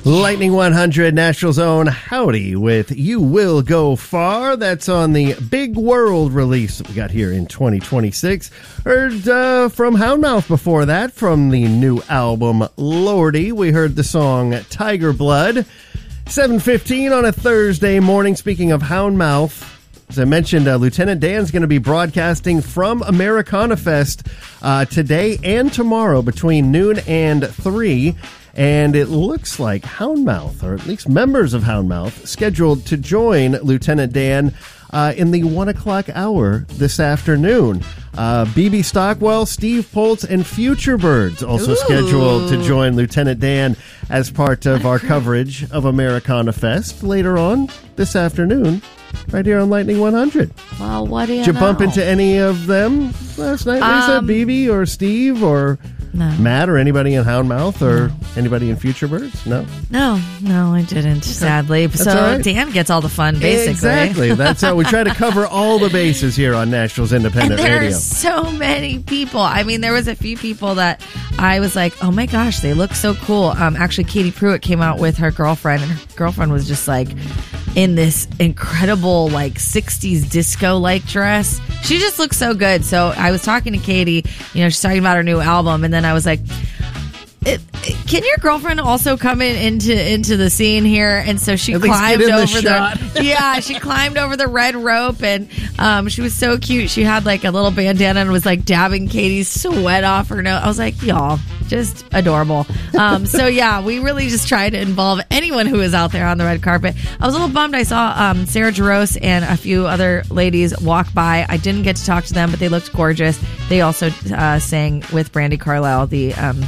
Lightning 100 Nashville's own Howdy with You Will Go Far. That's on the Big World release that we got here in 2026. Heard from Houndmouth before that, from the new album Lordy. We heard the song Tiger Blood. 7:15 on a Thursday morning. Speaking of Houndmouth, as I mentioned, Lieutenant Dan's going to be broadcasting from Americana Fest today and tomorrow between noon and 3. And it looks like Houndmouth, or at least members of Houndmouth, scheduled to join Lieutenant Dan in the 1 o'clock hour this afternoon. BB Stockwell, Steve Poltz, and Future Birds also scheduled to join Lieutenant Dan as part of our coverage of Americana Fest later on this afternoon, right here on Lightning 100. Well, what do you Did you bump into any of them last night, Lisa? BB or Steve or Matt or anybody in Houndmouth or anybody in Future Birds? No, I didn't, sadly. That's so all right. Dan gets all the fun, basically. Exactly. That's how we try to cover all the bases here on Nashville's Independent and Radio. There's so many people. I mean, there was a few people that I was like, oh my gosh, they look so cool. Actually, Katie Pruitt came out with her girlfriend, and her girlfriend was just like in this incredible like 60s disco like dress. She just looks so good. So I was talking to Katie, she's talking about her new album, and then I was like, can your girlfriend also come into the scene here? And so she climbed over she climbed over the red rope, and she was so cute. She had like a little bandana and was like dabbing Katie's sweat off her nose. I was like, y'all, just adorable. So yeah, we really just tried to involve anyone who is out there on the red carpet. I was a little bummed. I saw Sarah Jarosz and a few other ladies walk by. I didn't get to talk to them, but they looked gorgeous. They also sang with Brandi Carlile, the